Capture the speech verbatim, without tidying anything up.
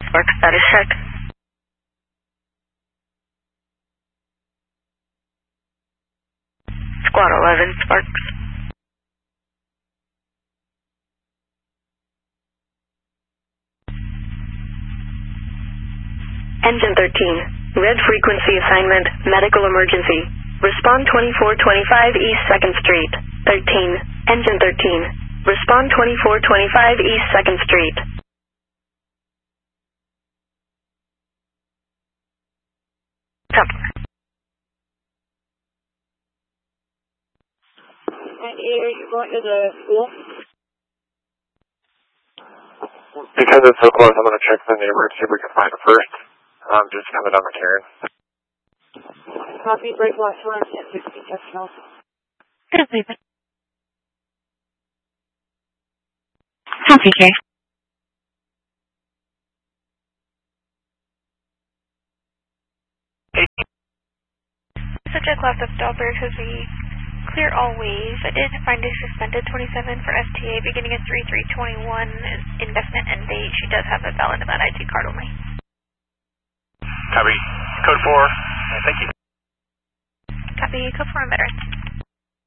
Spark status check. Squad eleven, Sparks. Engine thirteen, red frequency assignment, medical emergency. Respond twenty-four twenty-five East second Street. thirteen, Engine thirteen, respond twenty-four twenty-five East second Street. Copy. And are you going to the school? Because it's so close, I'm going to check the neighborhood, see if we can find it first. Um, just coming down McCarran. Copy, break last one, at sixty Texas. Copy. Copy, Jay. Subject left of Dahlberg has we clear all ways. I did find a suspended twenty-seven for S T A beginning at three three twenty-one, indefinite end date. She does have a valid event I D card only. Copy. Code four. Thank you. Copy. Code four and better.